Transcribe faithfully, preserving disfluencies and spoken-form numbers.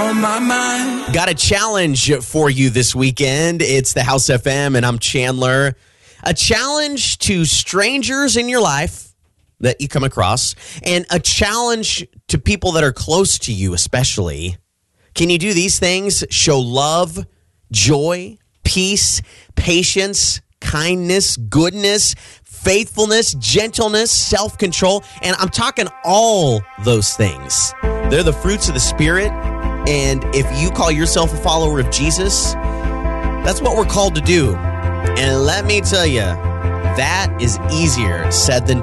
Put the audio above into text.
on my mind. Got a challenge for you this weekend. It's the House F M, and I'm Chandler. A challenge to strangers in your life that you come across, and a challenge to people that are close to you especially. Can you do these things? Show love, joy, peace, patience, kindness, goodness, faithfulness, gentleness, self-control. And I'm talking all those things. They're the fruits of the Spirit. And if you call yourself a follower of Jesus, that's what we're called to do. And let me tell you, that is easier said than